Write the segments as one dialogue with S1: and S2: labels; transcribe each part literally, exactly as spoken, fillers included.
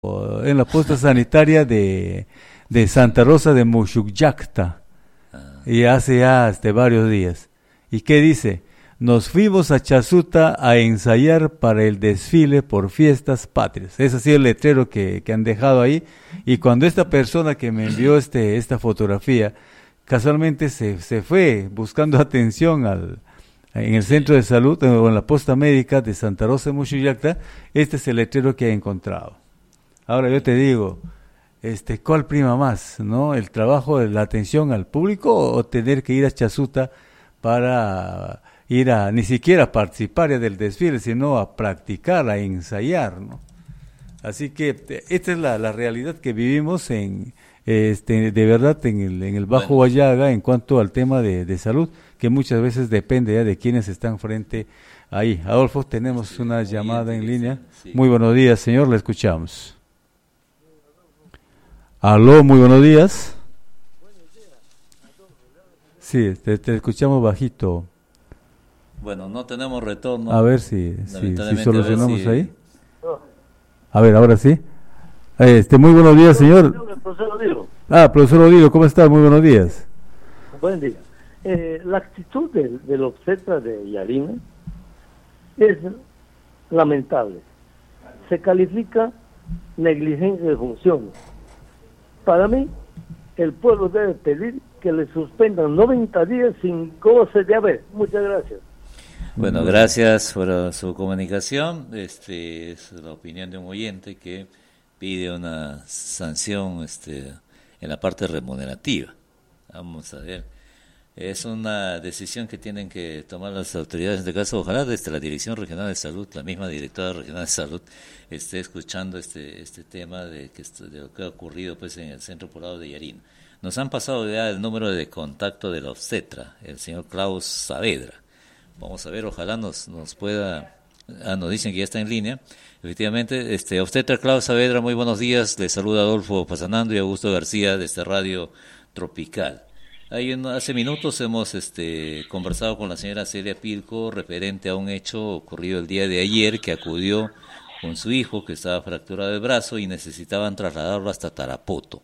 S1: en la posta sanitaria de, de Santa Rosa de Muxucllacta, ah. y hace ya este, varios días. ¿Y qué dice? Nos fuimos a Chasuta a ensayar para el desfile por fiestas patrias. Ese ha sido el letrero que, que han dejado ahí. Y cuando esta persona que me envió este, esta fotografía, casualmente se, se fue buscando atención al, en el centro de salud o en la posta médica de Santa Rosa de Muxucllacta, este es el letrero que ha encontrado. Ahora yo te digo, este, ¿cuál prima más, no? ¿El trabajo de la atención al público o tener que ir a Chasuta para ir a, ni siquiera a participar del desfile, sino a practicar, a ensayar, ¿no? Así que esta es la, la realidad que vivimos en, este, de verdad en el, en el Bajo bueno. Huallaga en cuanto al tema de, de salud, que muchas veces depende ya de quienes están frente ahí. Adolfo, tenemos sí, una llamada en línea. Sí. Muy buenos días, señor, le escuchamos. Aló, muy buenos días. Sí, te, te escuchamos bajito.
S2: Bueno, no tenemos retorno.
S1: A ver si, si, si solucionamos si... ahí. A ver, ahora sí. Este, muy buenos días, señor.
S3: Profesor Odilo.
S1: Ah, profesor Odilo, ¿cómo está? Muy buenos días.
S3: Buen día. Eh, la actitud del, del obstetra de Yarina es lamentable. Se califica negligencia de funciones. Para mí, el pueblo debe pedir que le suspendan noventa días sin goce de haber. Muchas gracias.
S2: Bueno, gracias por su comunicación. Este es la opinión de un oyente que pide una sanción este, en la parte remunerativa. Vamos a ver. Es una decisión que tienen que tomar las autoridades. En este caso, ojalá desde la Dirección Regional de Salud, la misma Directora Regional de Salud, esté escuchando este este tema de, que, de lo que ha ocurrido pues en el Centro Poblado de Yarina. Nos han pasado ya el número de contacto del obstetra, el señor Klaus Saavedra. Vamos a ver, ojalá nos nos pueda... Ah, nos dicen que ya está en línea. Efectivamente, este obstetra Klaus Saavedra, muy buenos días. Le saluda Adolfo Pasanando y Augusto García de este Radio Tropical. Ahí en, hace minutos hemos este, conversado con la señora Celia Pilco referente a un hecho ocurrido el día de ayer, que acudió con su hijo que estaba fracturado de brazo y necesitaban trasladarlo hasta Tarapoto.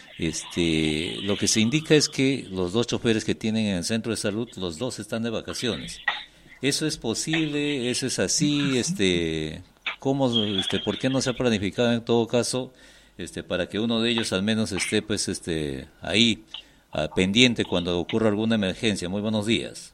S2: Este, lo que se indica es que los dos choferes que tienen en el centro de salud, los dos están de vacaciones. ¿Eso es posible? ¿Eso es así? Este, ¿cómo, este, ¿Por qué no se ha planificado en todo caso este, para que uno de ellos al menos esté pues este, ahí? Uh, pendiente cuando ocurra alguna emergencia? Muy buenos días.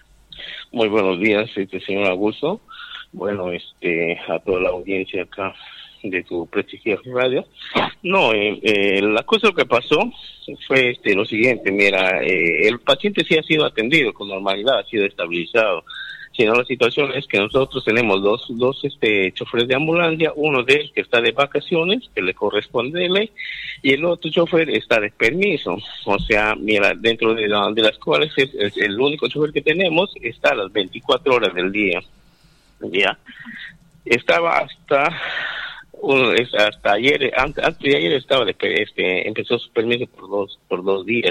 S4: Muy buenos días, este señor Augusto. Bueno, este a toda la audiencia acá de tu prestigiosa radio. No, eh, eh, la cosa que pasó fue este lo siguiente. Mira, eh, el paciente sí ha sido atendido con normalidad, ha sido estabilizado. Sino la situación es que nosotros tenemos dos dos este choferes de ambulancia, uno de ellos que está de vacaciones, que le corresponde de ley, y el otro chofer está de permiso. O sea, mira, dentro de, la, de las cuales es, es el único chofer que tenemos, está a las veinticuatro horas del día. Ya. Estaba hasta uh, es hasta ayer, antes, antes de ayer estaba de, este empezó su permiso por dos por dos días.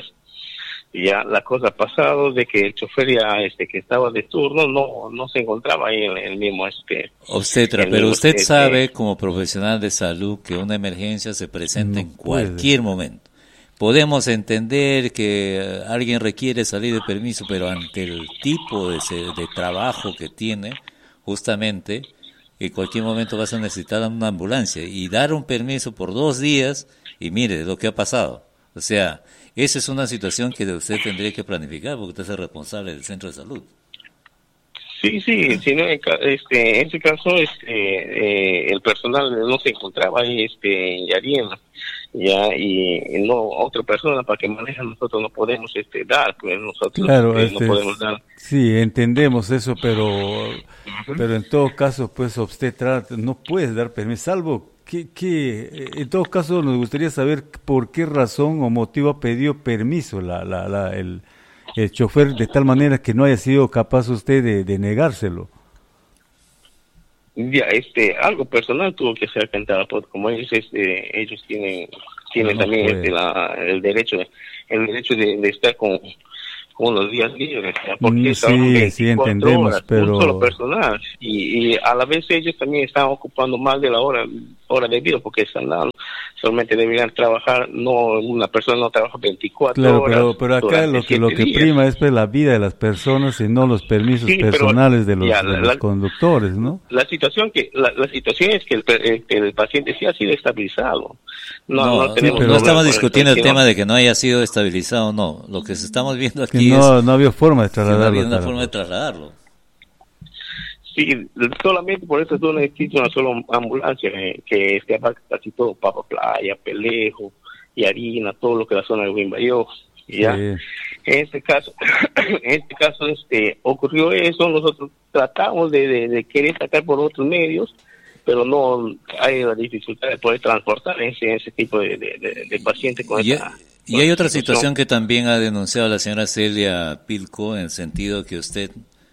S4: Ya la cosa ha pasado de que el chofer ya este que estaba de turno no no se encontraba ahí en el mismo este
S2: obstetra, pero mismo, usted este, sabe como profesional de salud que una emergencia se presenta no en cualquier puede. momento. Podemos entender que alguien requiere salir de permiso, pero ante el tipo de, de trabajo que tiene, justamente, en cualquier momento vas a necesitar una ambulancia y dar un permiso por dos días y mire lo que ha pasado. O sea, esa es una situación que usted tendría que planificar porque usted es el responsable del centro de salud.
S4: Sí, sí, sí no, este, en ese caso este, eh, el personal no se encontraba ahí este, en Yarina, ya, y no otra persona para que maneje nosotros no podemos este, dar, pues nosotros
S1: claro,
S4: eh,
S1: este,
S4: no podemos dar.
S1: Sí, entendemos eso, pero, uh-huh. pero en todo caso, pues obstetra no puedes dar permiso, salvo que, que en todo caso nos gustaría saber por qué razón o motivo ha pedido permiso la, la, la, el, el chofer de tal manera que no haya sido capaz usted de, de negárselo.
S4: Ya, este, algo personal tuvo que ser cantado, porque como ellos, este, ellos tienen, tienen no también este, la, el derecho, el derecho de, de estar con, con los días libres, porque
S1: sí, sí entendemos,
S4: horas,
S1: pero
S4: un solo personal, y, y a la vez ellos también están ocupando más de la hora, horas de vida porque están dando, solamente deberían trabajar, no, una persona no trabaja veinticuatro
S1: claro,
S4: horas.
S1: Pero, pero acá lo que, lo que prima es pues la vida de las personas y no los permisos sí, personales de los, ya, la, de los conductores, ¿no?
S4: La situación que la, la situación es que el, el, el paciente sí ha sido estabilizado.
S2: No, no, no, tenemos sí, pero no estamos discutiendo el, el tema de que no haya sido estabilizado o no. Lo que estamos viendo aquí
S1: no,
S2: es...
S1: No había forma de trasladarlo.
S2: No había una forma de trasladarlo.
S4: Sí, solamente por eso no existe una sola ambulancia eh, que esté casi todo, Papa Playa, Pelejo, Yarina, todo lo que es la zona de Huimbayo. ¿Ya? Sí. En este caso, en este caso este ocurrió eso, nosotros tratamos de, de, de querer sacar por otros medios, pero no hay la dificultad de poder transportar ese, ese tipo de, de, de, de pacientes con
S2: y,
S4: esa...
S2: Y hay otra situación que también ha denunciado la señora Celia Pilco, en el sentido que usted,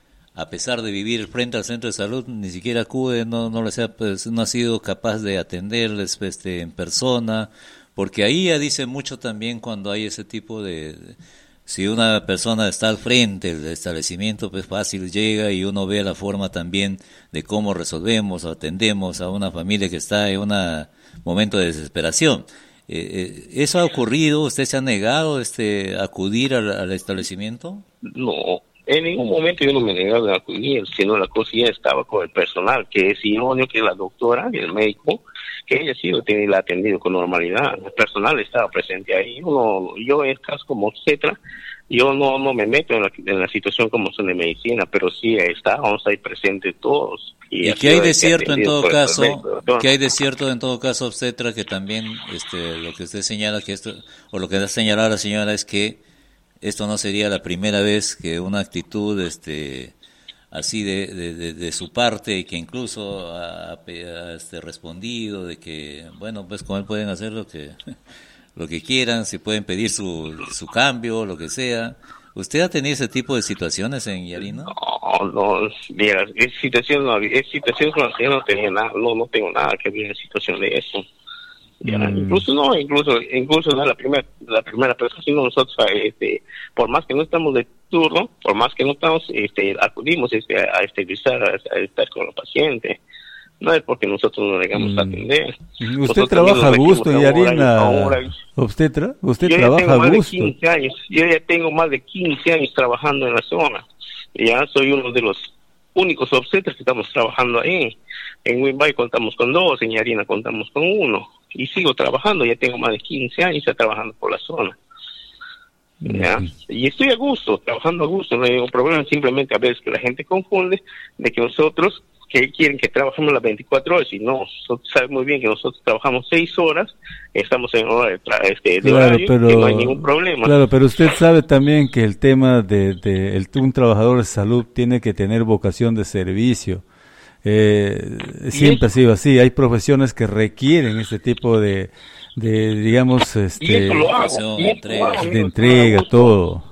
S2: a pesar de vivir frente al centro de salud, ni siquiera acude, no no le sea, pues, no ha sido capaz de atenderles este, en persona, porque ahí ya dice mucho también cuando hay ese tipo de, de... Si una persona está al frente del establecimiento, pues fácil llega y uno ve la forma también de cómo resolvemos o atendemos a una familia que está en un momento de desesperación. Eh, ¿Eso ha ocurrido? ¿Usted se ha negado este acudir al, al establecimiento?
S4: No, en ningún momento yo no me he negado a acudir, sino la cosa ya estaba con el personal, que es idóneo, que es la doctora, el médico, que ella sí lo tiene, la ha atendido con normalidad. El personal estaba presente ahí. Uno, yo en caso como obstetra, yo no no me meto en la, en la situación como son de medicina, pero sí estábamos ahí presentes todos.
S2: ¿Y, ¿Y qué hay de cierto en todo caso? ¿Qué hay de cierto en todo caso, obstetra, que también este lo que usted señala que esto o lo que ha señalado la señora es que esto no sería la primera vez que una actitud este así de, de, de, de su parte, y que incluso ha, ha este, respondido de que bueno, pues con él pueden hacer lo que lo que quieran, si pueden pedir su su cambio, lo que sea. ¿Usted ha tenido ese tipo de situaciones en Yarina?
S4: No, no, mira, es situación no, es situación con la señora no tenía nada, no, no tengo nada que ver en situación de eso. Ya, mm. Incluso no, incluso, incluso no la primera, la primera persona, sino nosotros, este, por más que no estamos de turno, por más que no estamos, este, acudimos, este, a, a esterilizar, a, a estar con los pacientes. No es porque nosotros no negamos mm. a atender.
S1: ¿Usted nosotros trabaja a gusto, Yarina, obstetra? ¿Usted
S4: yo
S1: trabaja a gusto?
S4: De quince años, yo ya tengo más de quince años trabajando en la zona. Ya soy uno de los únicos obstetras que estamos trabajando ahí. En Huimbay contamos con dos, en Yarina contamos con uno. Y sigo trabajando, ya tengo más de quince años ya trabajando por la zona. ¿Ya? Mm. Y estoy a gusto, trabajando a gusto, no hay ningún problema. Simplemente a veces que la gente confunde de que nosotros que quieren que trabajemos las veinticuatro horas, y no, nosotros sabemos muy bien que nosotros trabajamos seis horas, estamos en hora de, tra- este, de
S1: claro,
S4: horario,
S1: pero,
S4: que no hay ningún problema.
S1: Claro, pero usted sabe también que el tema de, de el, un trabajador de salud tiene que tener vocación de servicio. Eh, siempre ha sido así, hay profesiones que requieren este tipo de, de digamos, este,
S4: hago,
S1: de entrega, de entrega todo.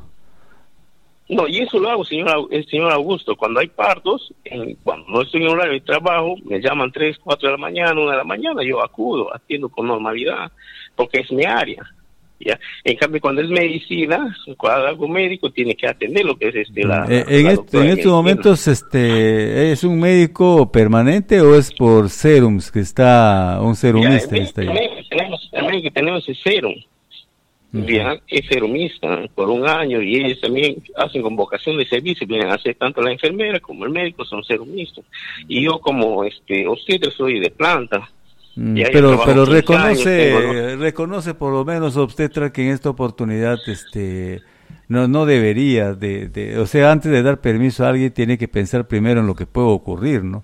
S4: No, y eso lo hago, señor, el señor Augusto. Cuando hay partos, en, cuando no estoy en horario de trabajo, me llaman tres, cuatro de la mañana, una de la mañana, yo acudo, atiendo con normalidad, porque es mi área. ¿Ya? En cambio, cuando es medicina, cuando algo médico, tiene que atender lo que es este la.
S1: Eh, en,
S4: la
S1: este, en estos momentos, este, ¿es un médico permanente o es por serums que está un serumista?
S4: Ya, el,
S1: está
S4: el, médico, tenemos, el médico que tenemos es serum. Uh-huh. Bien, es serumista por un año, y ellos también hacen convocación de servicio, vienen a hacer tanto la enfermera como el médico, son serumistas. Y yo como este obstetra soy de planta.
S1: Mm, pero pero reconoce años, tengo... reconoce por lo menos, obstetra, que en esta oportunidad este no no debería de, de o sea, antes de dar permiso a alguien tiene que pensar primero en lo que puede ocurrir, ¿no?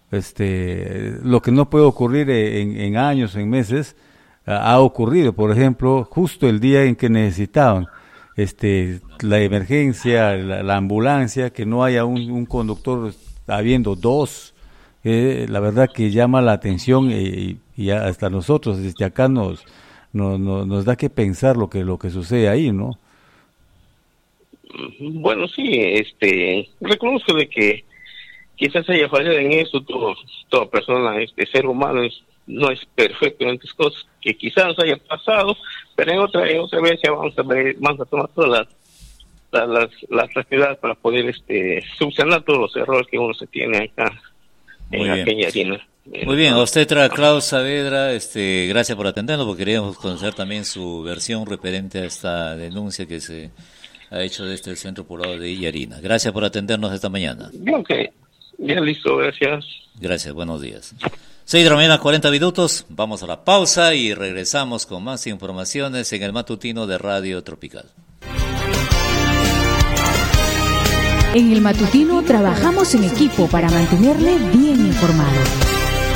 S1: Este, lo que no puede ocurrir en, en años, en meses, ha ocurrido. Por ejemplo, justo el día en que necesitaban este la emergencia, la, la ambulancia, que no haya un, un conductor habiendo dos, eh, la verdad que llama la atención, y, y hasta nosotros desde acá nos, nos nos da que pensar lo que lo que sucede ahí, ¿no?
S4: Bueno, sí, este reconozco de que quizás haya fallado en eso. Todo, toda persona, este ser humano es no es perfecto en estas cosas, que quizás nos haya pasado, pero en otra en otra vez ya vamos a ver, vamos a tomar todas las las las, las actividades para poder este subsanar todos los errores que uno se tiene acá en aquella Yarina.
S2: Muy bien, a usted, Klaus Saavedra, este, gracias por atendernos, porque queríamos conocer también su versión referente a esta denuncia que se ha hecho desde el Centro Poblado de Yarina. Gracias por atendernos esta mañana.
S4: Ok, ya listo, gracias.
S2: Gracias, buenos días. seis de la mañana, cuarenta minutos, vamos a la pausa y regresamos con más informaciones en el matutino de Radio Tropical.
S5: En el matutino trabajamos en equipo para mantenerle bien informado.